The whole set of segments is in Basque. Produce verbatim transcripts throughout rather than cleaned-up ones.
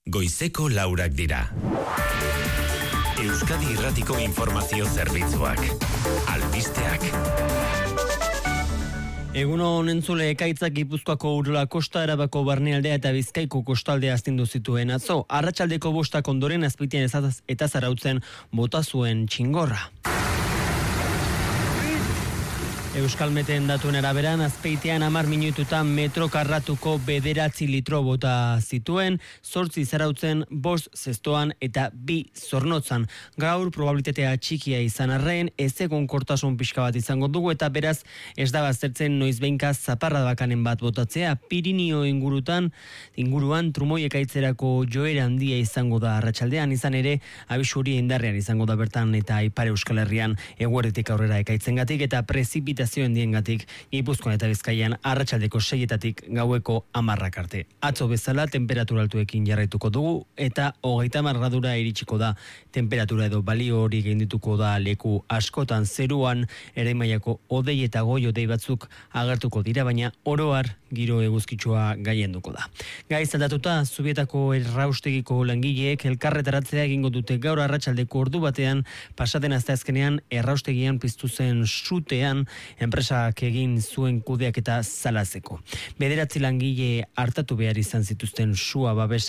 Goizeko laurak dira. Euskadi Irratiko Informazio Zerbitzuak. Albisteak. Egunon entzule, ekaitzak Gipuzkoako Urola Kosta, Arabako Barnealdea eta Bizkaiko kostaldea astindu zituen atzo. Arratsaldeko bostak ondoren Azpeitian eta Zarautzen bota zuen txingorra. Euskalmeten datuen araberan, Azpeitian hamar minututan metro karratuko bederatzi litro bota zituen, zortzi Zarautzen, bost zestoan eta bi zornotzan. Gaur probabilitatea txikia izan arren, ez egon kortasun pixka bat izango dugu eta beraz ez da baztertzen noizbeinka zaparra bakanen bat botatzea. Pirinio ingurutan, inguruan trumoi ekaitzerako joera handia izango da arratsaldean, izan ere abisu hori indarrean izango da bertan eta Ipar Euskal Herrian eguerditik aurrera ekaitzengatik eta prezipitazioa diengatik Gipuzkoan eta Bizkaian arratsaldeko seietatik gaueko hamarrak arte. Atzo bezala temperatura altuekin jarraituko dugu eta hogeita hamar gradura iritsiko da temperatura edo balio hori gaindituko da leku askotan. Zeruan ere mailako hodei eta goi hodei batzuk agertuko dira, baina oro har giro eguzkitsua gailenduko da. Gaiz aldatuta, Zubietako erraustegiko langileek elkarretaratzea egingo dute gaur arratsaldeko ordu batean, pasaden asteazkenean erraustegian piztu zen sutean enpresak egin zuen kudeak eta zalazeko. Bederatzi langile hartatu behar izan zituzten sua babes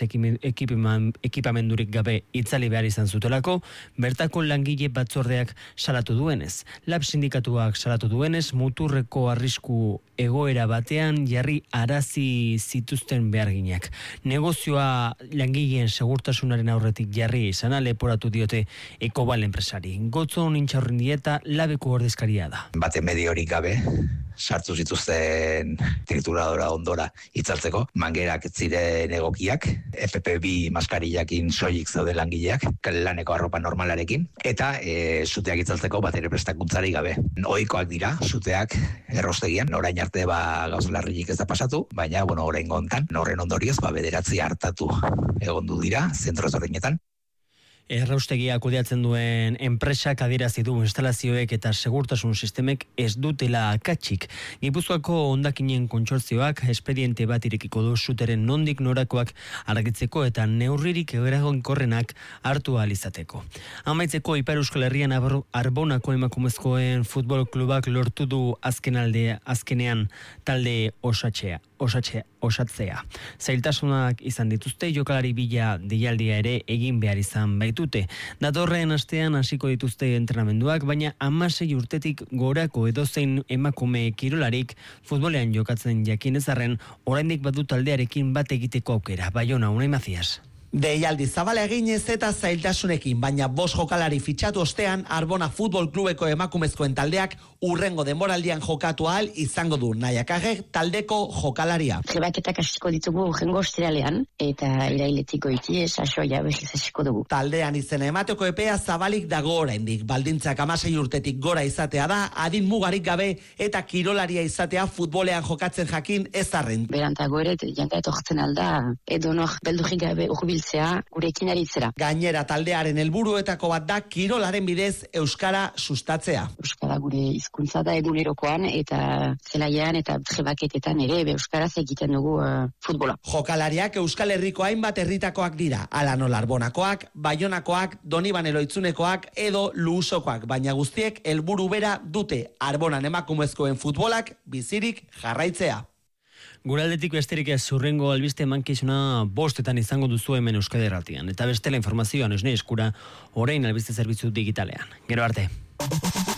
ekipamendurik gabe itzali behar izan zutelako, bertako langile batzordeak salatu duenez. Lab sindikatuak salatu duenez, muturreko arrisku egoera batean jarri arazi zituzten beharginak. Negozioa langileen segurtasunaren aurretik jarri izana leporatu diote Ekobal enpresari. Gotzon intxaurrin dieta labeko ordezkaria da. Bate mediorik gabe, sartu zituzten trituradora ondora itzaltzeko, mangerak ziren egokiak, F P bi maskarillakin soilik zaude langileak, laneko arropa normalarekin, eta e, suteak itzaltzeko bat ere prestakuntzari gabe. Ohikoak dira, suteak errostegian, orain arte ba gauz larririk ez da pasatu, baina, bueno, orain gontan, horren ondorioz, ba bederatzi hartatu egondu dira, zentro ezberdinetan. Erraustegia kudeatzen duen enpresak adierazi du instalazioek eta segurtasun sistemek ez dutela akatsik. Gipuzkoako hondakinen kontsortzioak espediente bat irekiko du suteren nondik norakoak argitzeko eta neurririk eraginkorrenak hartu ahal izateko. Amaitzeko Ipar Euskal Herrian Arbonako emakumezkoen futbol klubak lortu du azkenalde azkenean talde osatzea. Osatzea, osatzea. Zailtasunak izan dituzte, jokalari bila deialdia ere egin behar izan baitute. Datorren astean hasiko dituzte entrenamenduak, baina hamasei urtetik gorako edozein emakume kirolarik futbolean jokatzen jakinezarren, oraindik badu taldearekin bat egiteko aukera. Baiona, Unai Macias. Deialdi zabala eginez eta zailtasunekin, baina bost jokalari fitxatu ostean Arbona Futbol Klubeko emakumezkoen taldeak urrengo denboraldian jokatu ahal izango du. Naiakagek taldeko jokalaria. Trebaketak hasiko ditugu urrengo ostiralean eta irailetiko iti sasoia behiz hasiko dugu. Taldean izena emateko epea zabalik dago oraindik. Baldintzak hamasei urtetik gora izatea da, adin mugarik gabe eta kirolaria izatea futbolean jokatzen jakin ezarren. Berantago ere janta etortzen alda edo nor beldurik gabe urbil gurekin aritzera. Gainera taldearen helburuetako bat da kirolaren bidez euskara sustatzea. Euskara gure hizkuntza da egunerokoan eta zelaian eta trebaketetan ere euskaraz egiten dugu uh, futbola. Jokalariak Euskal Herriko hainbat herritakoak dira, ala nola Arbonakoak, Baionakoak, Donibane Loitzunekoak edo Luusokoak, baina guztiek helburu bera dute, Arbonan emakumezkoen futbolak bizirik jarraitzea. Guraldetik besterik ez zurrengo albiste mankizuna bostetan izango duzu hemen Euskadi Irratian. Eta bestela informazioan esne eskura orain albiste zerbitzu digitalean. Gero arte.